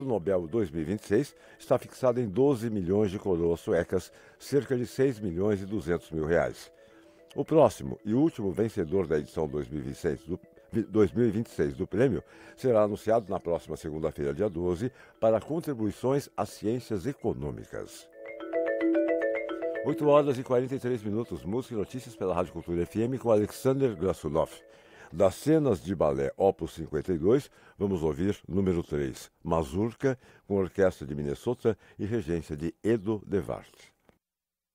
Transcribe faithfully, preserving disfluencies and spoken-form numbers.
Nobel dois mil e vinte e seis está fixado em doze milhões de coroas suecas, cerca de seis milhões e duzentos mil reais. O próximo e último vencedor da edição dois mil e vinte e seis do, dois mil e vinte e seis do prêmio será anunciado na próxima segunda-feira, dia doze, para contribuições às ciências econômicas. oito horas e quarenta e três minutos, música e notícias pela Rádio Cultura F M com Alexander Grasulov. Das cenas de balé Opus cinquenta e dois, vamos ouvir número três, Mazurka, com orquestra de Minnesota e regência de Edo de Wart.